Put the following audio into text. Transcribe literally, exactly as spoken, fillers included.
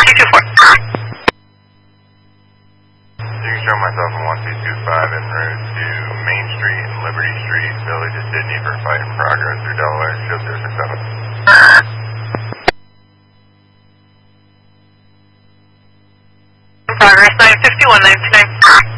two two four. You can show myself in one two two five en route to Main Street and Liberty Street, Village of Sydney for a fight in progress through Delaware. Show zero six seven. In progress, nine fifty-one, nine two nine.